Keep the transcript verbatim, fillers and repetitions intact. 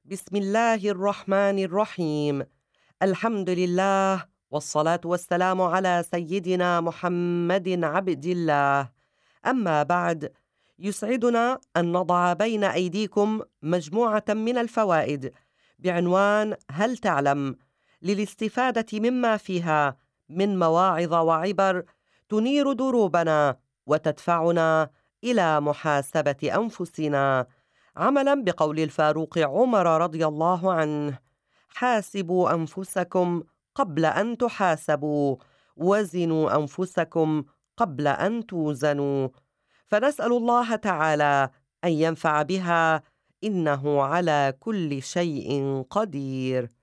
بسم الله الرحمن الرحيم. الحمد لله والصلاة والسلام على سيدنا محمد عبد الله. أما بعد، يسعدنا أن نضع بين أيديكم مجموعة من الفوائد بعنوان هل تعلم، للاستفادة مما فيها من مواعظ وعبر تنير دروبنا وتدفعنا إلى محاسبة أنفسنا، عملا بقول الفاروق عمر رضي الله عنه: حاسبوا أنفسكم قبل أن تحاسبوا، وزنوا أنفسكم قبل أن توزنوا. فنسأل الله تعالى أن ينفع بها، إنه على كل شيء قدير.